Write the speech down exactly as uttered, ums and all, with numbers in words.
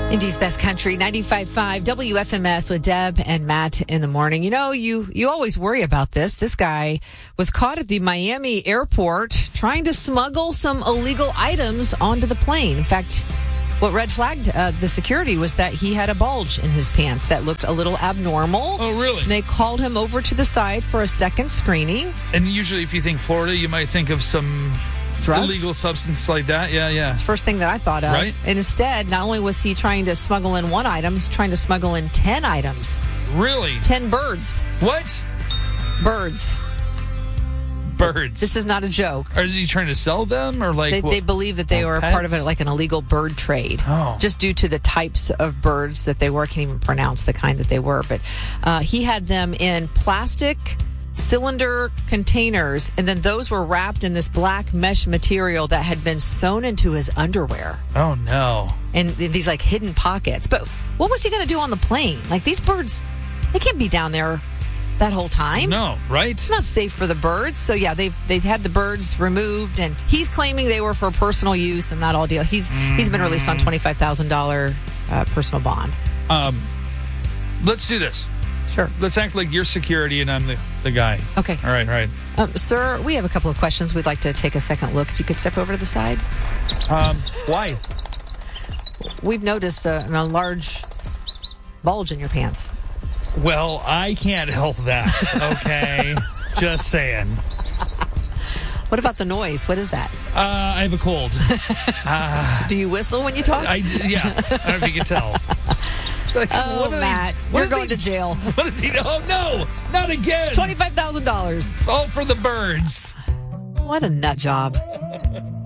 Indy's Best Country, ninety-five point five W F M S with Deb and Matt in the morning. You know, you, you always worry about this. This guy was caught at the Miami airport trying to smuggle some illegal items onto the plane. In fact, what red flagged uh, the security was that he had a bulge in his pants that looked a little abnormal. Oh, really? And they called him over to the side for a second screening. And usually if you think Florida, you might think of some drugs? Illegal substance like that. Yeah, yeah. It's the first thing that I thought of. Right? And instead, not only was he trying to smuggle in one item, he's trying to smuggle in ten items. Really? ten birds. What? Birds. Birds. This is not a joke. Or is he trying to sell them? Or like They, what? they believe that they Oh, were pets? part of it, like an illegal bird trade. Oh. Just due to the types of birds that they were. I can't even pronounce the kind that they were. But uh, he had them in plastic cylinder containers, and then those were wrapped in this black mesh material that had been sewn into his underwear. Oh, no. And these like hidden pockets. But what was he going to do on the plane? Like these birds, they can't be down there that whole time. No, right? It's not safe for the birds. So yeah, they've they've had the birds removed, and he's claiming they were for personal use and that all deal. He's mm-hmm. he's been released on twenty-five thousand dollars uh, personal bond. Um, let's do this. Sure. Let's act like you're security and I'm the, the guy. Okay. All right, all right. Um, sir, we have a couple of questions. We'd like to take a second look. If you could step over to the side. Um, why? We've noticed a, a large bulge in your pants. Well, I can't help that, okay? Just saying. What about the noise? What is that? Uh, I have a cold. Uh, Do you whistle when you talk? I, yeah, I don't know if you can tell. Like, oh, what Matt, he, you're is going he, to jail. What is he? Oh, no, not again. twenty-five thousand dollars. All for the birds. What a nut job.